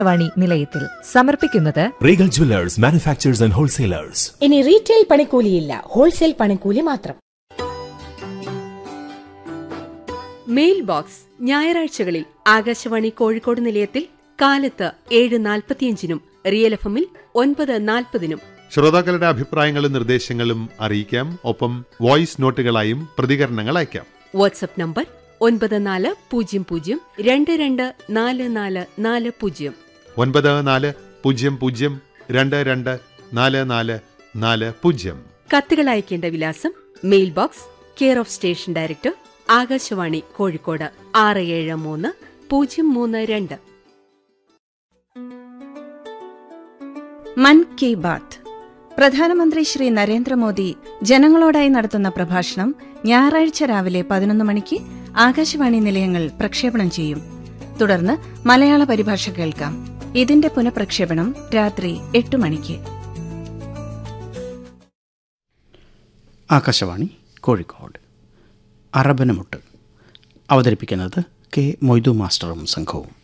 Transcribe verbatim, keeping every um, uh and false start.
വാണി നിലയത്തിൽ സമർപ്പിക്കുന്നത് Regal jewellers manufacturers and wholesalers. ഇനി റീറ്റെയിൽ പണിക്കൂലിയില്ല, ഹോൾസെയിൽ പണിക്കൂലി മാത്രം. മെയിൽ ബോക്സ് ഞായറാഴ്ചകളിൽ ആകാശവാണി കോഴിക്കോട് നിലയത്തിൽ കാലത്ത് ഏഴ് നാൽപ്പത്തിയഞ്ചിനും റിയൽ എഫ് എമ്മിൽ ഒൻപത് നാൽപ്പതിനും. ശ്രോതാക്കളുടെ അഭിപ്രായങ്ങളും നിർദ്ദേശങ്ങളും അറിയിക്കാം. ഒപ്പം വോയിസ് നോട്ടുകളായും പ്രതികരണങ്ങൾ അയക്കാം. വാട്സ്ആപ്പ് നമ്പർ ഒൻപത് നാല് പൂജ്യം പൂജ്യം രണ്ട് രണ്ട് നാല് നാല് നാല് പൂജ്യം ഒൻപത് നാല് പൂജ്യം പൂജ്യം രണ്ട് രണ്ട് നാല് നാല് നാല് പൂജ്യം. കത്തുകൾ അയക്കേണ്ട വിലാസം mail box, care of station director, Akashvani Kozhikode ആറ് ഏഴ് മൂന്ന് പൂജ്യം മൂന്ന് രണ്ട്. മൻ കി ബാത്ത്. പ്രധാനമന്ത്രി ശ്രീ നരേന്ദ്രമോദി ജനങ്ങളോടായി നടത്തുന്ന പ്രഭാഷണം ഞായറാഴ്ച രാവിലെ പതിനൊന്ന് മണിക്ക് ആകാശവാണി നിലയങ്ങൾ പ്രക്ഷേപണം ചെയ്യും. തുടർന്ന് മലയാള പരിഭാഷ കേൾക്കാം. ഇതിന്റെ പുനഃപ്രക്ഷേപണം രാത്രി എട്ട് മണിക്ക്. ആകാശവാണി കോഴിക്കോട്. അറബനമുട്ട് അവതരിപ്പിക്കുന്നത് കെ മൊയ്തു മാസ്റ്ററും സംഘവും.